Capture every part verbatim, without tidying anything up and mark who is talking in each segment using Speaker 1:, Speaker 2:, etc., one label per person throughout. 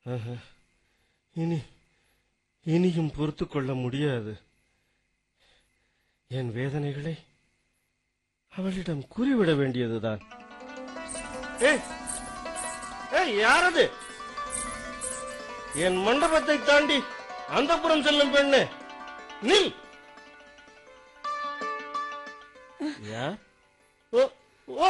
Speaker 1: ஆஹா. இனி இனியும் பொறுத்து கொள்ள முடியாது. என் வேதனைகளை அவளிடம் கூறிவிட வேண்டியதுதான். ஏய், ஏய், யாரது? என் மண்டபத்தை தாண்டி அந்தப்புறம் செல்லும் பெண்ணு, நில். யார்? ஓ, ஓ.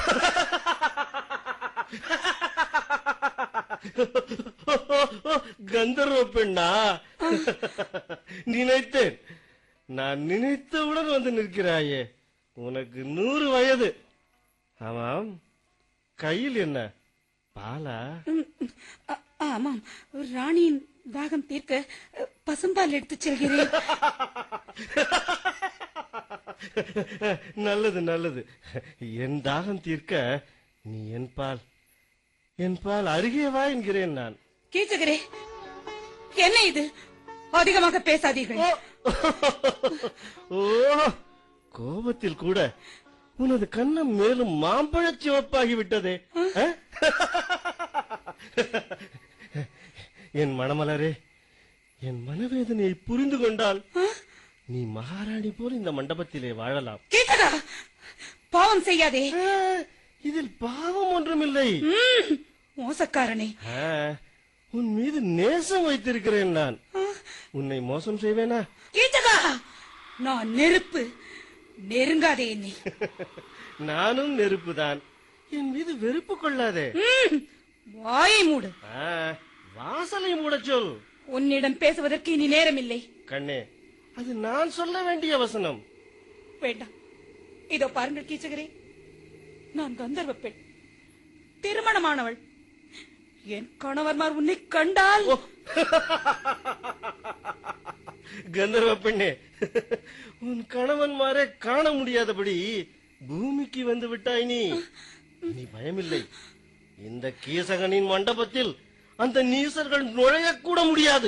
Speaker 1: கந்தர்வ பெண்ணா? நினைத்தேன். நான் நினைத்தவுடன் வந்து நிற்கிறாயே. உனக்கு நூறு வயது. ஆமாம், கையில் என்ன பாலா?
Speaker 2: ஆமாம், ராணியின் தாகம் தீர்க்க பசும்பால் எடுத்து செல்கிறேன்.
Speaker 1: நல்லது நல்லது. என் தாகம் தீர்க்க நீ என் பால் என் பால் அருகே வா என்கிறேன் நான்.
Speaker 2: கீச்சகரே, என்ன இது? அதிகமாக பேசாதீர்கள்.
Speaker 1: ஓ, கோபத்தில் கூட உனது கண்ணம் மேலும் மாம்பழச் சிவப்பாகிவிட்டதே. என் மணமலரே, என் மனவேதனையை புரிந்து கொண்டால் நீ மகாராணி போல் இந்த மண்டபத்திலே வாழலாம்.
Speaker 2: கீச்சகா, பாவம் செய்யாதே.
Speaker 1: இதில் பாவம் ஒன்றுமில்லை.
Speaker 2: மோசக்காரனே,
Speaker 1: உன் மீது நேசம் வைத்திருக்கிறேன் நான். உன்னை மோசம் செய்வேனா?
Speaker 2: கீச்சகா, நான் நெருப்பு. நெருங்காதே என்னை.
Speaker 1: நானும் நெருப்புதான். என் மீது வெறுப்பு கொள்ளாதே.
Speaker 2: வாயை மூடு.
Speaker 1: வாசலை மூட சொல்.
Speaker 2: உன்னிடம் பேசுவதற்கு இனி நேரமில்லை.
Speaker 1: கண்ணே, அது நான் சொல்ல வேண்டிய வசனம்.
Speaker 2: வேண்டாம். இதோ பாருங்கள் கீச்சகரே, நான் கந்தர்வ பெண், திருமணமானவள். என் கணவர்மார் உன்னை கண்டால்...
Speaker 1: கந்தர்வ பெண்ணே, உன் கணவன்மாரை காண முடியாதபடி பூமிக்கு வந்து விட்டாய் நீ. நீ பயமில்லை. இந்த கீசகனின் மண்டபத்தில் அந்த நீசர்கள் நுழையக்கூட முடியாது.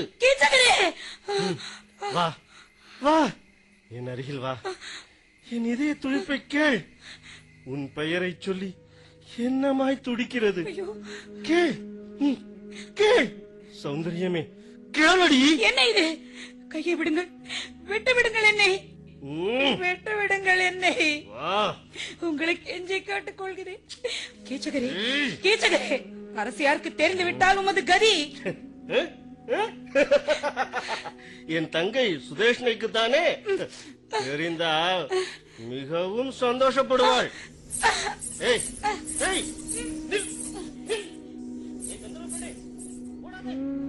Speaker 1: வா வா, என் அருகில் வா. என் இதய துடிப்பை கேள். உன் பெயரை சொல்லி என்னமாய் துடிக்கிறது. கேள், கேள். சௌந்தரியமே, கேளடி.
Speaker 2: என்ன இது? கையை விடுங்கள், விட்டு விடுங்கள் என்னை. விட்டு விடுங்கள் என்னை. உங்களை கெஞ்சி கேட்டுக் கொள்கிறேன். கீச்சகரே, கீச்சகரே, அரசியாருக்கு தெரிந்து விட்டால் உமது கதி.
Speaker 1: என் தங்கை சுதேஷ்ணைக்கு தானே தெரிந்தால் மிகவும் சந்தோஷப்படுவாள். ஏய், ஏய், நில்.